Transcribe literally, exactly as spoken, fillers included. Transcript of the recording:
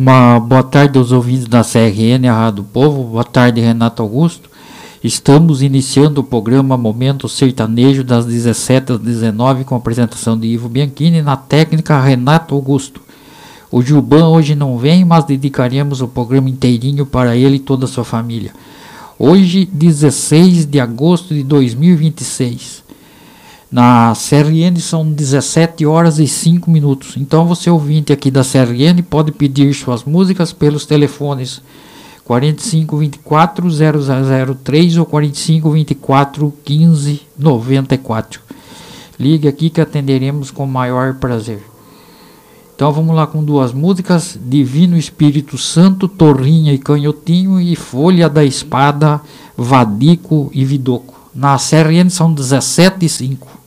Uma boa tarde aos ouvintes da C R N, a Rádio do Povo. Boa tarde, Renato Augusto. Estamos iniciando o programa Momento Sertanejo das dezessete às dezenove com a apresentação de Ivo Bianchini, na técnica Renato Augusto. O Gilban hoje não vem, mas dedicaremos o programa inteirinho para ele e toda a sua família. Hoje, dezesseis de agosto de dois mil e vinte e seis. Na C R N são dezessete horas e cinco minutos. Então você ouvinte aqui da C R N pode pedir suas músicas pelos telefones quarenta e cinco, vinte e quatro, zero zero zero três ou quarenta e cinco, vinte e quatro, quinze, noventa e quatro. Ligue aqui que atenderemos com o maior prazer. Então vamos lá com duas músicas: Divino Espírito Santo, Torrinha e Canhotinho, e Folha da Espada, Vadico e Vidoco. Na C R N são dezessete e cinco.